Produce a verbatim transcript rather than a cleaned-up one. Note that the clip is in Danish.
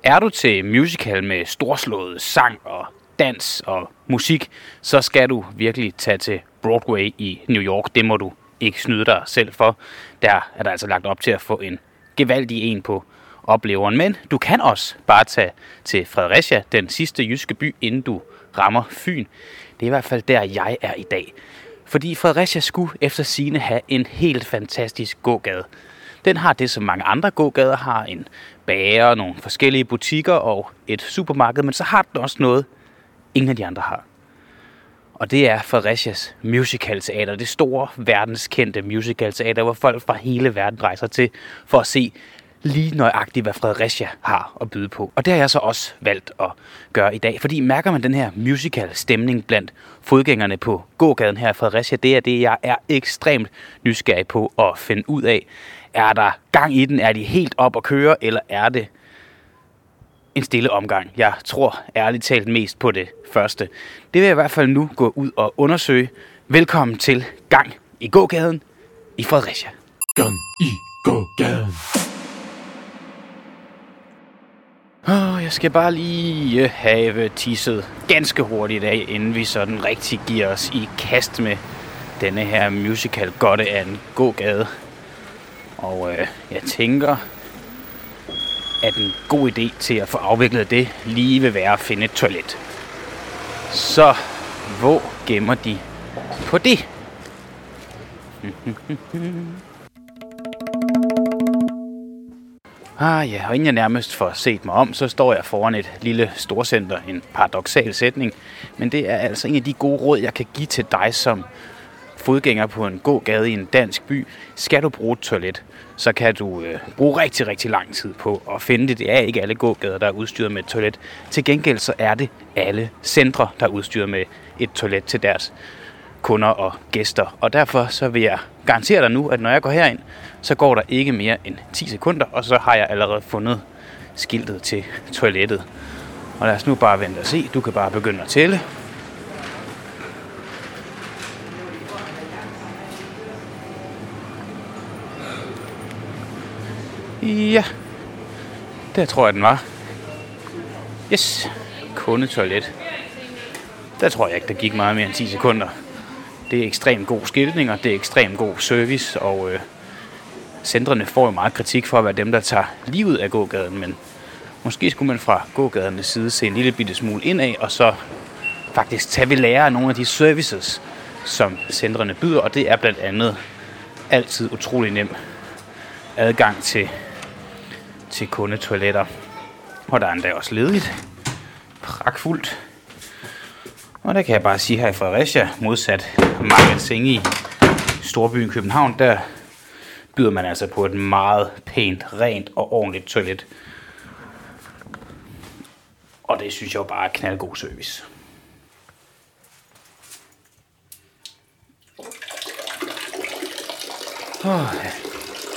Er du til musical med storslået sang og dans og musik, så skal du virkelig tage til Broadway i New York. Det må du ikke snyde dig selv for. Der er der altså lagt op til at få en gevaldig en på opleveren. Men du kan også bare tage til Fredericia, den sidste jyske by, inden du rammer Fyn. Det er i hvert fald der, jeg er i dag. Fordi Fredericia skulle efter sigende have en helt fantastisk gågade. Den har det, som mange andre gågader har, en bager, nogle forskellige butikker og et supermarked, men så har den også noget, ingen af de andre har. Og det er Fredericias musicalteater, det store, verdenskendte musicalteater, hvor folk fra hele verden rejser til for at se lige nøjagtigt, hvad Fredericia har at byde på. Og det har jeg så også valgt at gøre i dag, fordi mærker man den her musical-stemning blandt fodgængerne på gågaden her i Fredericia, det er det, jeg er ekstremt nysgerrig på at finde ud af. Er der gang i den? Er de helt op at køre, eller er det en stille omgang? Jeg tror ærligt talt mest på det første. Det vil jeg i hvert fald nu gå ud og undersøge. Velkommen til Gang i gågaden i Fredericia. Gang i gågaden. Oh, jeg skal bare lige have tisset ganske hurtigt af, inden vi sådan rigtig giver os i kast med denne her musical godte af en gågade. Og øh, jeg tænker, at en god idé til at få afviklet det lige vil være at finde et toilet. Så hvor gemmer de på det? Ah ja, og inden jeg nærmest får set mig om, så står jeg foran et lille storcenter. En paradoksal sætning, men det er altså en af de gode råd, jeg kan give til dig som fodgænger på en gågade i en dansk by. Skal du bruge et toilet, så kan du øh, bruge rigtig, rigtig lang tid på at finde det. Det er ikke alle gågader, der er udstyret med et toilet. Til gengæld så er det alle centre, der er udstyret med et toilet til deres kunder og gæster. Og derfor så vil jeg garantere dig nu, at når jeg går herind, så går der ikke mere end ti sekunder, og så har jeg allerede fundet skiltet til toilettet. Og lad os nu bare vente og se. Du kan bare begynde at tælle. Ja, der tror jeg, den var. Yes, kundetoilet. Der tror jeg ikke, der gik meget mere end ti sekunder. Det er ekstremt god skiltning, og det er ekstremt god service, og øh, centrene får jo meget kritik for at være dem, der tager livet af gågaden, men måske skulle man fra gågadernes side se en lille bitte smule indad, og så faktisk tage ved lære af nogle af de services, som centrene byder, og det er blandt andet altid utrolig nem adgang til, til kundetoiletter. Og der er endda også ledigt. Pragtfuldt. Og der kan jeg bare sige her i Fredericia, modsat Magasin i storbyen København, der byder man altså på et meget pænt, rent og ordentligt toilet. Og det synes jeg jo bare er knaldgod service. Oh, ja.